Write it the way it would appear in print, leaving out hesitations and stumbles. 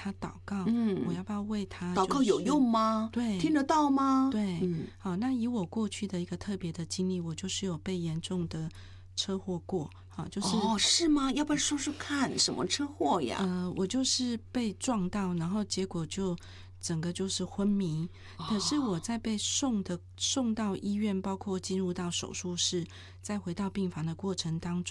他祷告？我要不要为他、 祷告有用吗？ 对， 听得到吗？ 对，好，那以我过去的一个特别的经历，我就是有被严重的车祸过。好，就是是吗？要不要说说看，什么车祸呀？ 我就是被撞到，然后结果就整个就是昏迷。可是我在被送到医院，包括进入到手术室，再回到病房的过程当中。